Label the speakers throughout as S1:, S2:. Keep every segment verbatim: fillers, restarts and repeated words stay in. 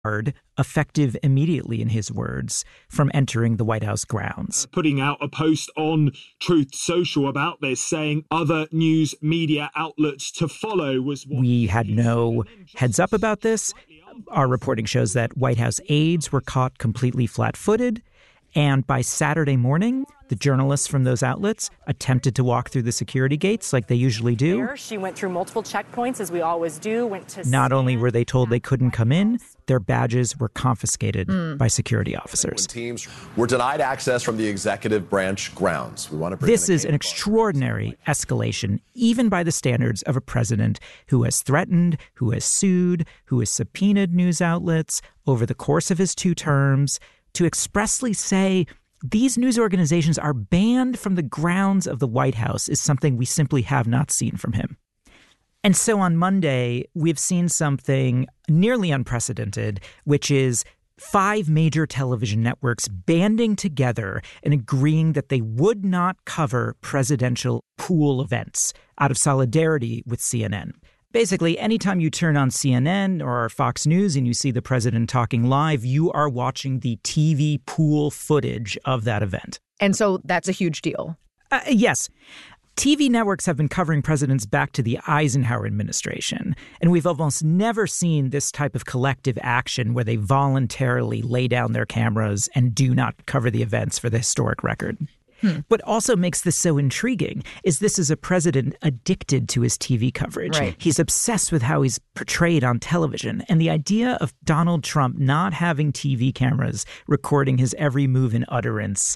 S1: effective immediately, in his words, from entering the White House grounds.
S2: Putting out a post on Truth Social about this, saying other news media outlets to follow was what
S1: we had no heads up about this. Our reporting shows that White House aides were caught completely flat-footed. And by Saturday morning, the journalists from those outlets attempted to walk through the security gates like they usually do.
S3: She went through multiple checkpoints, as we always do. Went to
S1: Not only were they told they couldn't come in, their badges were confiscated mm. by security officers.
S4: Teams were denied access from the executive branch grounds. We want to
S1: This is an extraordinary escalation, even by the standards of a president who has threatened, who has sued, who has subpoenaed news outlets over the course of his two terms. To expressly say these news organizations are banned from the grounds of the White House is something we simply have not seen from him. And so on Monday, we've seen something nearly unprecedented, which is five major television networks banding together and agreeing that they would not cover presidential pool events out of solidarity with C N N. Basically, anytime you turn on C N N or Fox News and you see the president talking live, you are watching the T V pool footage of that event.
S5: And so that's a huge deal.
S1: Uh, yes. T V networks have been covering presidents back to the Eisenhower administration, and we've almost never seen this type of collective action where they voluntarily lay down their cameras and do not cover the events for the historic record. Hmm. What also makes this so intriguing is this is a president addicted to his T V coverage.
S5: Right.
S1: He's obsessed with how he's portrayed on television. And the idea of Donald Trump not having T V cameras recording his every move and utterance,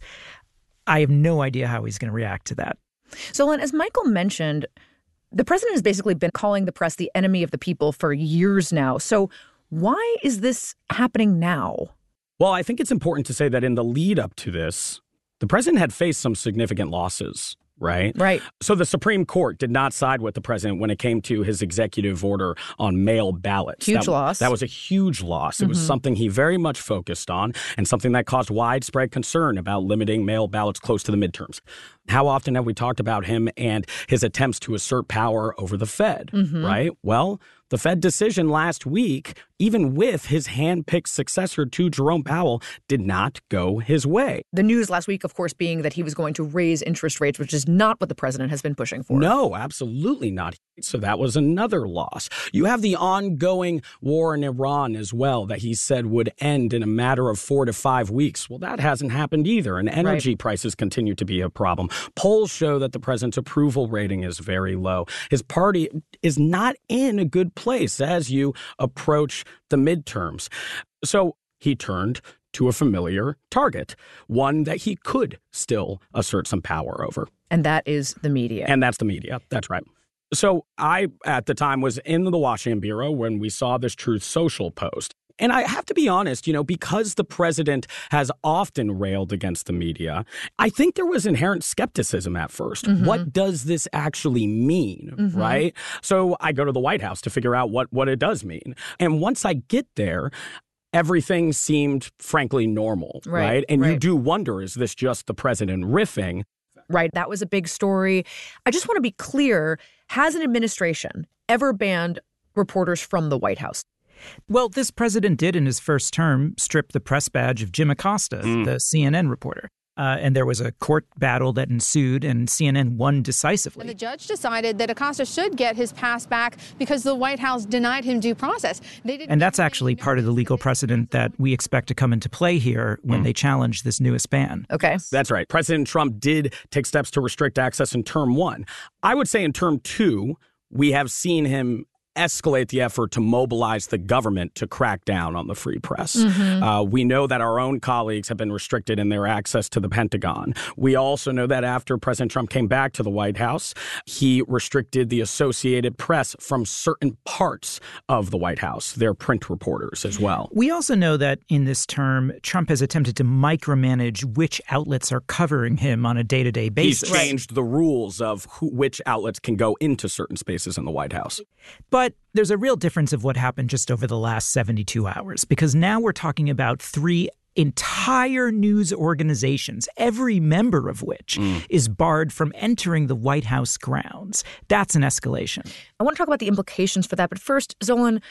S1: I have no idea how he's going to react to that.
S5: So, Len, as Michael mentioned, the president has basically been calling the press the enemy of the people for years now. So why is this happening now?
S6: Well, I think it's important to say that in the lead up to this, the president had faced some significant losses, right?
S5: Right.
S6: So the Supreme Court did not side with the president when it came to his executive order on mail ballots.
S5: Huge
S6: that,
S5: loss.
S6: That was a huge loss. It
S5: Mm-hmm.
S6: was something he very much focused on and something that caused widespread concern about limiting mail ballots close to the midterms. How often have we talked about him and his attempts to assert power over the Fed,
S5: mm-hmm.
S6: right? Well, the Fed decision last week, even with his handpicked successor to Jerome Powell, did not go his way.
S5: The news last week, of course, being that he was going to raise interest rates, which is not what the president has been pushing for.
S6: No, absolutely not. So that was another loss. You have the ongoing war in Iran as well that he said would end in a matter of four to five weeks. Well, that hasn't happened either. And energy
S5: right.
S6: prices continue to be a problem. Polls show that the president's approval rating is very low. His party is not in a good place as you approach the midterms. So he turned to a familiar target, one that he could still assert some power over.
S5: And that is the media.
S6: And that's the media. That's right. So I, at the time, was in the Washington Bureau when we saw this Truth Social post. And I have to be honest, you know, because the president has often railed against the media, I think there was inherent skepticism at first. Mm-hmm. What does this actually mean, mm-hmm. right? So I go to the White House to figure out what, what it does mean. And once I get there, everything seemed, frankly, normal, right? right? And
S5: right.
S6: you do wonder, is this just the president riffing?
S5: Right. That was a big story. I just want to be clear. Has an administration ever banned reporters from the White House?
S1: Well, this president did in his first term strip the press badge of Jim Acosta, mm. the C N N reporter. Uh, and there was a court battle that ensued, and C N N won decisively.
S7: And the judge decided that Acosta should get his pass back because the White House denied him due process. They didn't
S1: and that's actually part of the legal precedent that we expect to come into play here when mm. they challenge this newest ban.
S5: Okay.
S6: That's right. President Trump did take steps to restrict access in term one. I would say in term two, we have seen him escalate the effort to mobilize the government to crack down on the free press. Mm-hmm. Uh, we know that our own colleagues have been restricted in their access to the Pentagon. We also know that after President Trump came back to the White House, he restricted the Associated Press from certain parts of the White House, their print reporters as well.
S1: We also know that in this term, Trump has attempted to micromanage which outlets are covering him on a day-to-day basis.
S6: He's changed right. the rules of who, which outlets can go into certain spaces in the White House.
S1: But there's a real difference of what happened just over the last seventy-two hours, because now we're talking about three entire news organizations, every member of which mm. is barred from entering the White House grounds. That's an escalation.
S5: I want to talk about the implications for that. But first, Zolan,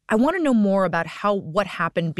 S5: I want to know more about how what happened